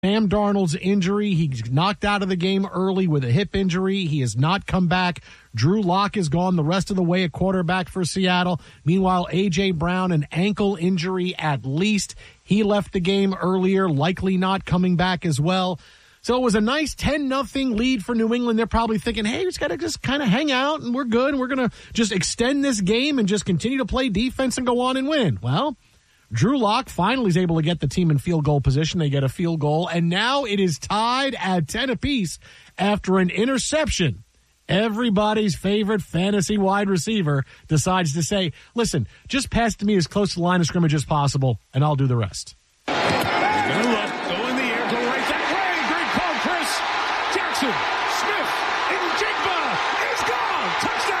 Sam Darnold's injury, he's knocked out of the game early with a hip injury. He has not come back. Drew Lock is gone the rest of the way at quarterback for Seattle. Meanwhile, A.J. Brown, an ankle injury at least. He left the game earlier, likely not coming back as well. So it was a nice 10-0 lead for New England. They're probably thinking, hey, we just got to just kind of hang out and we're good. And we're going to just extend this game and just continue to play defense and go on and win. Well, Drew Lock finally is able to get the team in field goal position. They get a field goal, and now it is tied at 10 apiece after an interception. Everybody's favorite fantasy wide receiver decides to say, listen, just pass to me as close to the line of scrimmage as possible, and I'll do the rest. He's going to look, go in the air, go right that way. Great call, Chris. Jackson, Smith, and Jigba is gone.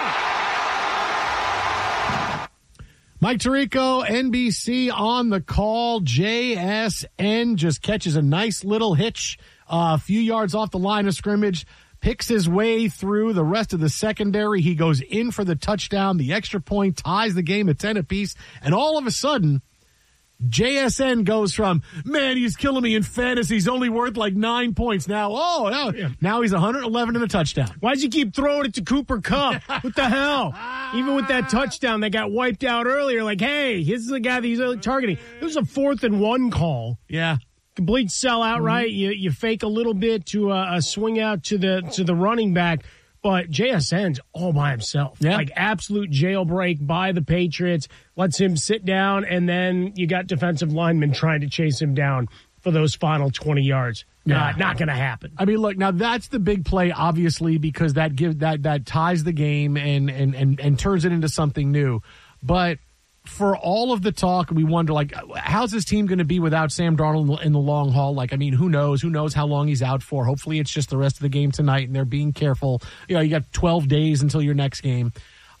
Touchdown. Mike Tirico, NBC on the call. JSN just catches a nice little hitch a few yards off the line of scrimmage, picks his way through the rest of the secondary. He goes in for the touchdown. The extra point ties the game at 10 apiece. And all of a sudden, JSN goes from, man, he's killing me in fantasy. He's only worth like 9 points. Now he's 111 in a touchdown. Why'd you keep throwing it to Cooper Kupp? What the hell? Even with that touchdown that got wiped out earlier, like, hey, here's the guy that he's targeting. It was a 4th and 1 call. Yeah. Complete sellout, right? You fake a little bit to a swing out to the running back, but JSN's all by himself. Yeah. Like absolute jailbreak by the Patriots, lets him sit down, and then you got defensive linemen trying to chase him down for those final 20 yards. Yeah. Not going to happen. I mean, look, now that's the big play, obviously, because that ties the game and turns it into something new. But for all of the talk, we wonder, like, how's this team going to be without Sam Darnold in the long haul? Like, I mean, who knows? Who knows how long he's out for? Hopefully it's just the rest of the game tonight, and they're being careful. You know, you got 12 days until your next game.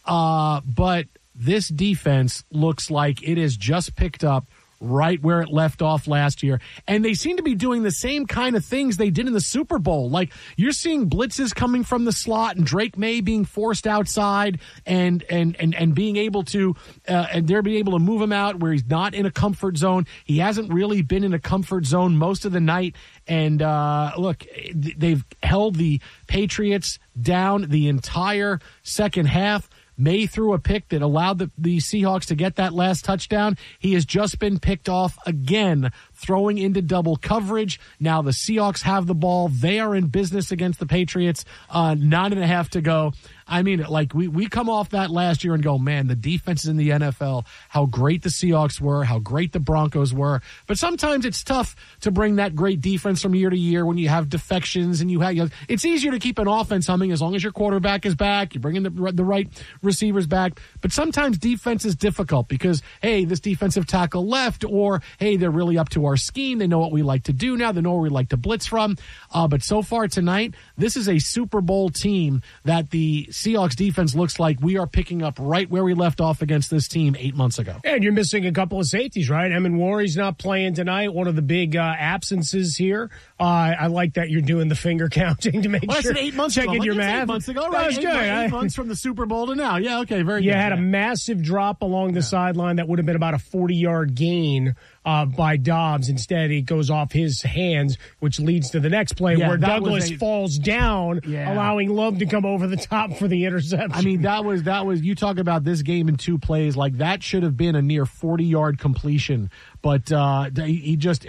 But this defense looks like it has just picked up right where it left off last year. And they seem to be doing the same kind of things they did in the Super Bowl. Like, you're seeing blitzes coming from the slot and Drake May being forced outside and being able to, and they're being able to move him out where he's not in a comfort zone. He hasn't really been in a comfort zone most of the night. And look, they've held the Patriots down the entire second half. May threw a pick that allowed the Seahawks to get that last touchdown. He has just been picked off again, throwing into double coverage. Now the Seahawks have the ball. They are in business against the Patriots. 9.5 to go. I mean, like, we come off that last year and go, man, the defenses in the NFL, how great the Seahawks were, how great the Broncos were. But sometimes it's tough to bring that great defense from year to year when you have defections and it's easier to keep an offense humming as long as your quarterback is back, you're bringing the right receivers back. But sometimes defense is difficult because, hey, this defensive tackle left, or, hey, they're really up to our scheme. They know what we like to do now. They know where we like to blitz from. But so far tonight, this is a Super Bowl team that the Seahawks defense looks like we are picking up right where we left off against this team 8 months ago. And you're missing a couple of safeties, right? Emin Warry's not playing tonight. One of the big absences here. I like that you're doing the finger counting to make sure. That's 8 months ago. Checking your math. 8 months ago, right? That was good. 8 months from the Super Bowl to now. Yeah, okay, very good. You had a massive drop along the sideline that would have been about a 40-yard gain by Dobbs. Instead, it goes off his hands, which leads to the next play where Douglas falls down, allowing Love to come over the top for the interception. I mean, that was you talk about this game in 2 plays. Like, that should have been a near 40-yard completion. But he just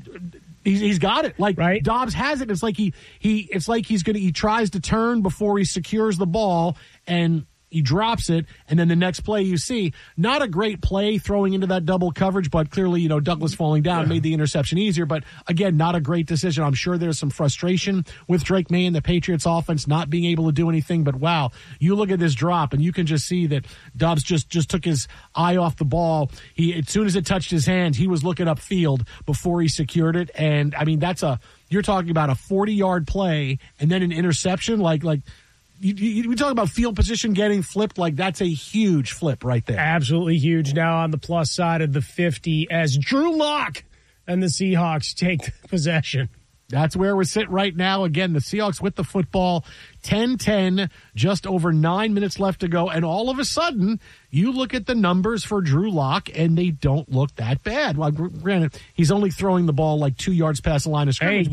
he's got it. Like, right? Dobbs has it. It's like he tries to turn before he secures the ball, and he drops it, and then the next play you see, not a great play throwing into that double coverage, but clearly, Douglas falling down made the interception easier. But again, not a great decision. I'm sure there's some frustration with Drake May and the Patriots offense not being able to do anything. But wow, you look at this drop, and you can just see that Dobbs just took his eye off the ball. As soon as it touched his hand, he was looking upfield before he secured it. And I mean, you're talking about a 40-yard play and then an interception, like. We talk about field position getting flipped, like that's a huge flip right there. Absolutely huge. Now on the plus side of the 50 as Drew Lock and the Seahawks take possession. That's where we're sitting right now. Again, the Seahawks with the football, 10-10, just over 9 minutes left to go. And all of a sudden, you look at the numbers for Drew Lock, and they don't look that bad. Well, granted, he's only throwing the ball like 2 yards past the line of scrimmage.